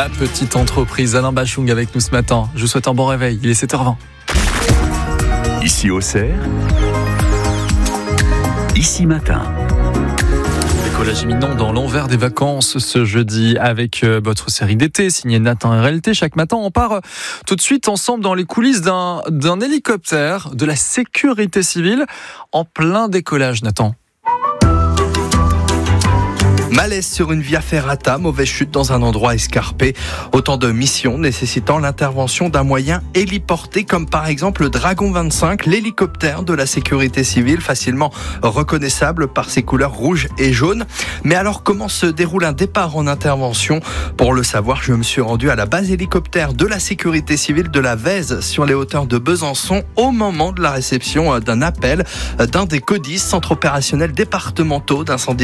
Ma petite entreprise, Alain Bachung avec nous ce matin. Je vous souhaite un bon réveil, il est 7h20. Ici Auxerre, ici matin. Décollage imminent dans l'envers des vacances ce jeudi avec votre série d'été signée Nathan RLT. Chaque matin, on part tout de suite ensemble dans les coulisses d'un hélicoptère de la sécurité civile en plein décollage, Nathan. Malaise sur une via ferrata, mauvaise chute dans un endroit escarpé. Autant de missions nécessitant l'intervention d'un moyen héliporté comme par exemple le Dragon 25, l'hélicoptère de la sécurité civile, facilement reconnaissable par ses couleurs rouge et jaune. Mais alors comment se déroule un départ en intervention ? Pour le savoir, je me suis rendu à la base hélicoptère de la sécurité civile de la Vèze sur les hauteurs de Besançon au moment de la réception d'un appel d'un des CODIS, centres opérationnels départementaux d'incendie